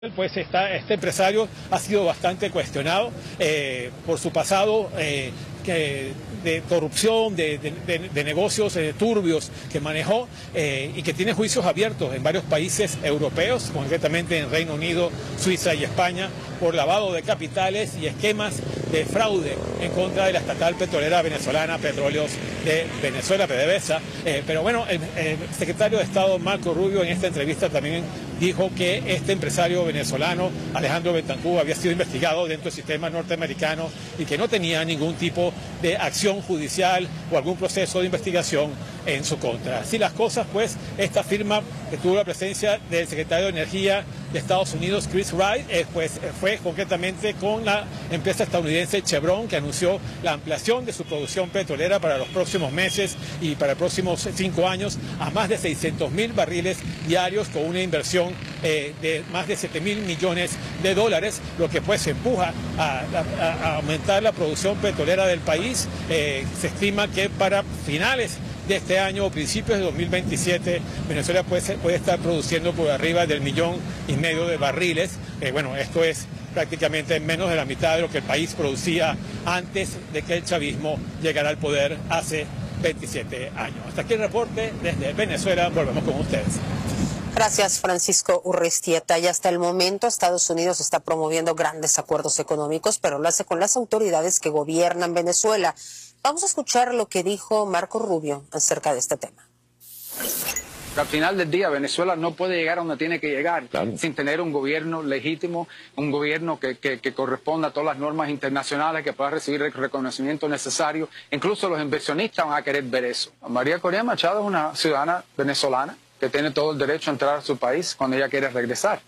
Pues este empresario ha sido bastante cuestionado por su pasado de corrupción, de negocios turbios que manejó y que tiene juicios abiertos en varios países europeos, concretamente en Reino Unido, Suiza y España, por lavado de capitales y esquemas de fraude en contra de la estatal petrolera venezolana Petróleos de Venezuela, PDVSA. Pero bueno, el secretario de Estado Marco Rubio en esta entrevista también dijo que este empresario venezolano, Alejandro Betancur, había sido investigado dentro del sistema norteamericano y que no tenía ningún tipo de acción judicial o algún proceso de investigación en su contra. Así las cosas, pues, esta firma que tuvo la presencia del secretario de Energía de Estados Unidos, Chris Wright, pues fue concretamente con la empresa estadounidense Chevron, que anunció la ampliación de su producción petrolera para los próximos meses y para los próximos 5 años a más de 600.000 barriles diarios, con una inversión de más de 7.000 millones de dólares, lo que pues empuja a aumentar la producción petrolera del país. Se estima que para finales de este año o principios de 2027, Venezuela puede estar produciendo por arriba del 1,5 millones de barriles. Bueno, esto es prácticamente menos de la mitad de lo que el país producía antes de que el chavismo llegara al poder hace 27 años. Hasta aquí el reporte desde Venezuela. Volvemos con ustedes. Gracias, Francisco Urrestieta. Y hasta el momento Estados Unidos está promoviendo grandes acuerdos económicos, pero lo hace con las autoridades que gobiernan Venezuela. Vamos a escuchar lo que dijo Marco Rubio acerca de este tema. Al final del día, Venezuela no puede llegar a donde tiene que llegar, claro, sin tener un gobierno legítimo, un gobierno que corresponda a todas las normas internacionales, que pueda recibir el reconocimiento necesario. Incluso los inversionistas van a querer ver eso. María Corina Machado es una ciudadana venezolana que tiene todo el derecho a entrar a su país cuando ella quiere regresar.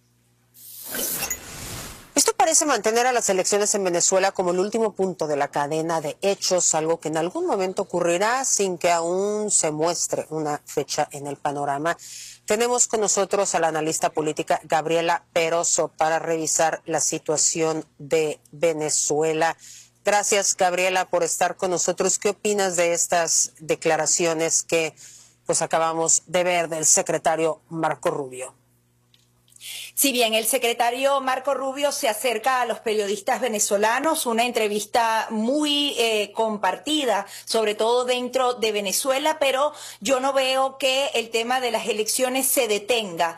Esto parece mantener a las elecciones en Venezuela como el último punto de la cadena de hechos, algo que en algún momento ocurrirá sin que aún se muestre una fecha en el panorama. Tenemos con nosotros a la analista política Gabriela Peroso para revisar la situación de Venezuela. Gracias, Gabriela, por estar con nosotros. ¿Qué opinas de estas declaraciones que pues acabamos de ver del secretario Marco Rubio? Si bien el secretario Marco Rubio se acerca a los periodistas venezolanos, una entrevista muy compartida, sobre todo dentro de Venezuela, pero yo no veo que el tema de las elecciones se detenga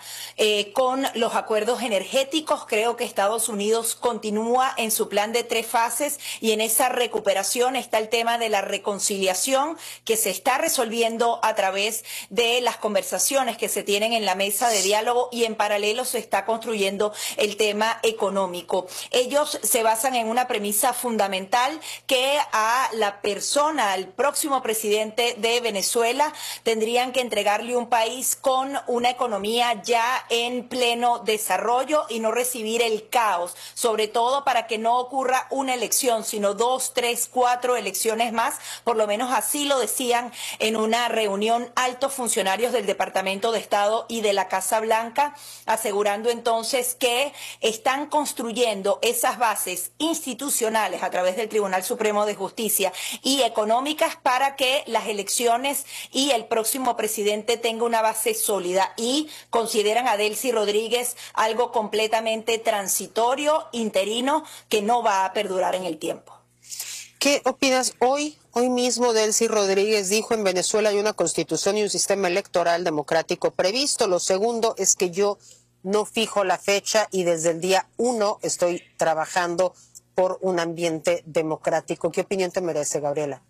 con los acuerdos energéticos. Creo que Estados Unidos continúa en su plan de 3 fases y en esa recuperación está el tema de la reconciliación que se está resolviendo a través de las conversaciones que se tienen en la mesa de diálogo, y en paralelo se está construyendo el tema económico. Ellos se basan en una premisa fundamental, que a la persona, al próximo presidente de Venezuela, tendrían que entregarle un país con una economía ya en pleno desarrollo y no recibir el caos, sobre todo para que no ocurra una elección, sino 2, 3, 4 elecciones más. Por lo menos así lo decían en una reunión altos funcionarios del Departamento de Estado y de la Casa Blanca, asegurando entonces que están construyendo esas bases institucionales a través del Tribunal Supremo de Justicia y económicas para que las elecciones y el próximo presidente tenga una base sólida, y consideran a Delcy Rodríguez algo completamente transitorio, interino, que no va a perdurar en el tiempo. ¿Qué opinas hoy? Hoy mismo Delcy Rodríguez dijo: en Venezuela hay una constitución y un sistema electoral democrático previsto. Lo segundo es que yo no fijo la fecha y desde el día 1 estoy trabajando por un ambiente democrático. ¿Qué opinión te merece, Gabriela?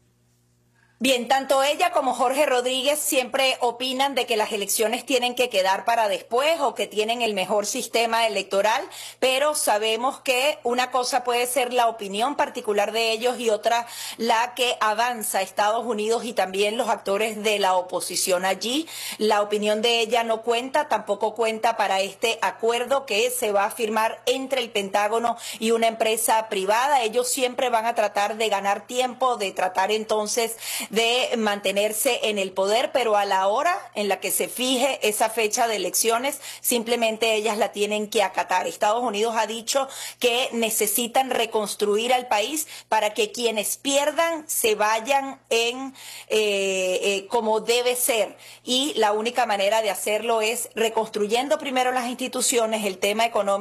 Bien, tanto ella como Jorge Rodríguez siempre opinan de que las elecciones tienen que quedar para después o que tienen el mejor sistema electoral, pero sabemos que una cosa puede ser la opinión particular de ellos y otra la que avanza Estados Unidos y también los actores de la oposición allí. La opinión de ella no cuenta, tampoco cuenta para este acuerdo que se va a firmar entre el Pentágono y una empresa privada. Ellos siempre van a tratar de ganar tiempo, de tratar entonces de mantenerse en el poder, pero a la hora en la que se fije esa fecha de elecciones, simplemente ellas la tienen que acatar. Estados Unidos ha dicho que necesitan reconstruir al país para que quienes pierdan se vayan en como debe ser. Y la única manera de hacerlo es reconstruyendo primero las instituciones, el tema económico